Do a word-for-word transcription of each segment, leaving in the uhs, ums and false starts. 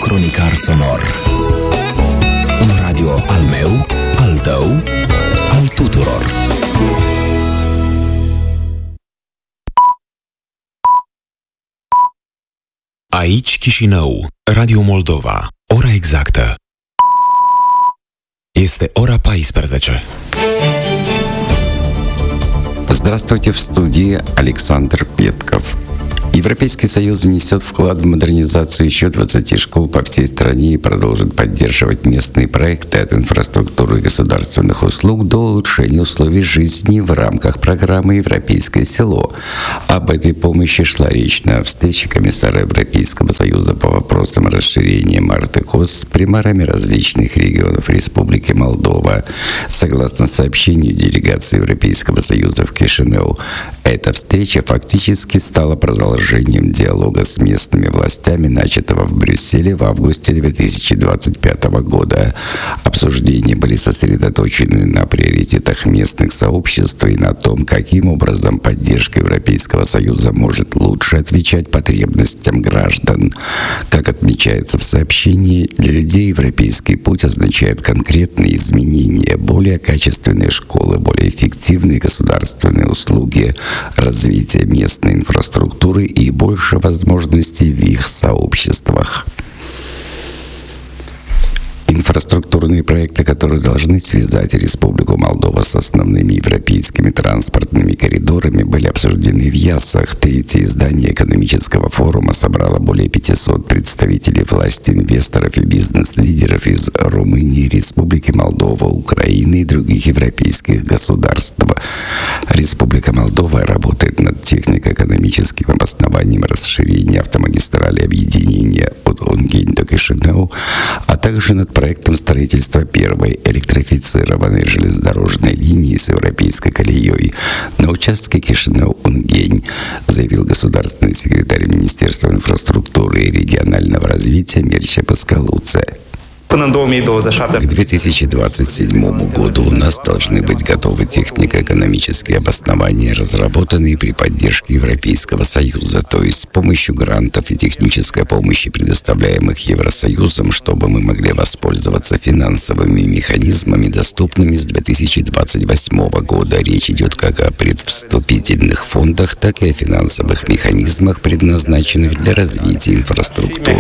Cronicar sonor. Un radio al meu, al tău, al tuturor. Aici Chișinău, Radio Moldova. Ora exactă este ora paisprezece. Здравствуйте, в студии Александр Петков. Европейский Союз внесет вклад в модернизацию еще двадцати школ по всей стране и продолжит поддерживать местные проекты от инфраструктуры и государственных услуг до улучшения условий жизни в рамках программы «Европейское село». Об этой помощи шла речь на встрече комиссара Европейского Союза по вопросам расширения МАРТЭКОС с примарами различных регионов Республики Молдова. Согласно сообщению делегации Европейского Союза в Кишинев, эта встреча фактически стала продолжением диалога с местными властями, начатого в Брюсселе в августе две тысячи двадцать пятого года. Обсуждения были сосредоточены на приоритетах местных сообществ и на том, каким образом поддержка Европейского Союза может лучше отвечать потребностям граждан. Как отмечается в сообщении, для людей европейский путь означает конкретные изменения, более качественные школы, более эффективные государственные услуги, развитие местной инфраструктуры и больше возможностей в их сообществах. Инфраструктурные проекты, которые должны связать Республику Молдова с основными европейскими транспортными коридорами, были обсуждены в Яссах. Третье издание экономического форума собрало более пятисот представителей власти, инвесторов и бизнес-лидеров из Румынии, Республики Молдова, Украины и других европейских государств. Республика Молдова работает над технико-экономическим обоснованием расширения автомагистрали объединения от Унгень до Кишинев, а также над проектом строительства первой электрифицированной железнодорожной линии с европейской колеей на участке Кишинев-Унгень, заявил государственный секретарь Министерства инфраструктуры и регионального развития Мирча Паскалуце. К две тысячи двадцать седьмому году у нас должны быть готовы технико-экономические обоснования, разработанные при поддержке Европейского Союза, то есть с помощью грантов и технической помощи, предоставляемых Евросоюзом, чтобы мы могли воспользоваться финансовыми механизмами, доступными с две тысячи двадцать восьмого года. Речь идет как о предвступительных фондах, так и о финансовых механизмах, предназначенных для развития инфраструктуры.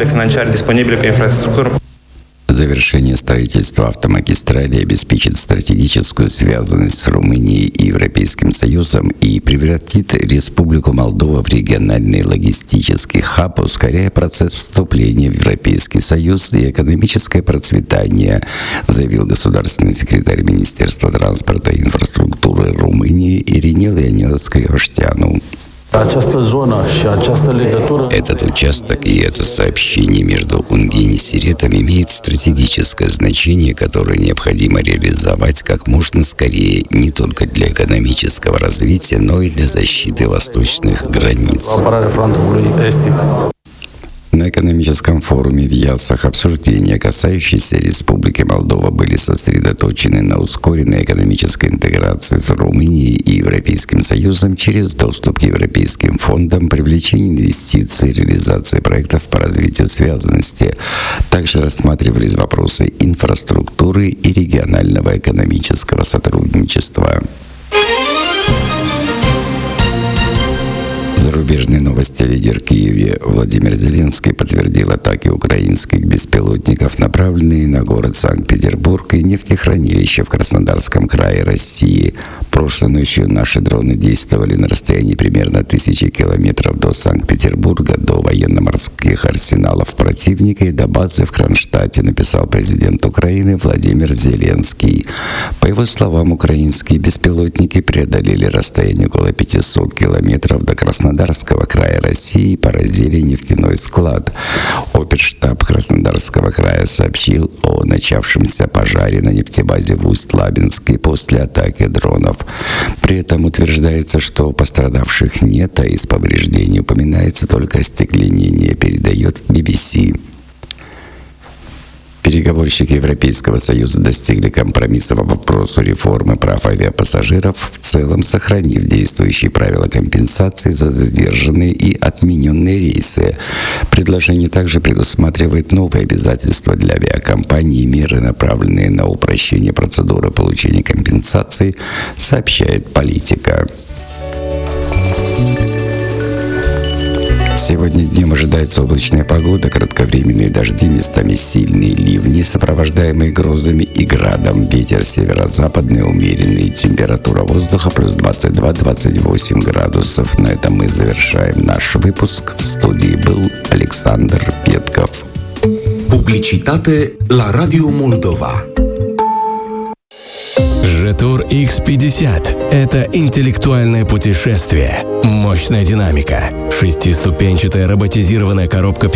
Завершение строительства автомагистрали обеспечит стратегическую связанность с Румынией и Европейским Союзом и превратит Республику Молдова в региональный логистический хаб, ускоряя процесс вступления в Европейский Союз и экономическое процветание, заявил государственный секретарь Министерства транспорта и инфраструктуры Румынии Иринел Ионелос Криоштяну. Этот участок и это сообщение между Унгень и Сиретом имеет стратегическое значение, которое необходимо реализовать как можно скорее не только для экономического развития, но и для защиты восточных границ. На экономическом форуме в Яссах обсуждения, касающиеся Республики Молдова, были сосредоточены на ускоренной экономической интеграции с Румынией и Европейским Союзом через доступ к европейским фондам, привлечение инвестиций, реализации проектов по развитию связанности. Также рассматривались вопросы инфраструктуры и регионального экономического сотрудничества. Зарубежные новости. Лидер Киева Владимир Зеленский подтвердил атаки украинских беспилотников, направленные на город Санкт-Петербург и нефтехранилище в Краснодарском крае России. Прошлой ночью наши дроны действовали на расстоянии примерно тысячи километров до Санкт-Петербурга, до военно-морских арсеналов противника и до базы в Кронштадте, написал президент Украины Владимир Зеленский. По его словам, украинские беспилотники преодолели расстояние около пятисот километров до Краснодарского края России и поразили нефтяной склад. Оперштаб Краснодарского края сообщил о начавшемся пожаре на нефтебазе в Усть-Лабинске после атаки дронов. При этом утверждается, что пострадавших нет, а из повреждений упоминается только остекленение, передает би би си. Переговорщики Европейского Союза достигли компромисса по вопросу реформы прав авиапассажиров, в целом сохранив действующие правила компенсации за задержанные и отмененные рейсы. Предложение также предусматривает новые обязательства для авиакомпаний и меры, направленные на упрощение процедуры получения компенсации, сообщает Политика. Сегодня днем ожидается облачная погода, кратковременные дожди, местами сильные ливни, сопровождаемые грозами и градом. Ветер северо-западный, умеренный, температура воздуха плюс двадцать два - двадцать восемь градусов. На этом мы завершаем наш выпуск. В студии был Александр Петков. Publicitate la Radio Moldova. Jetour икс пятьдесят – это интеллектуальное путешествие, мощная динамика, шестиступенчатая роботизированная коробка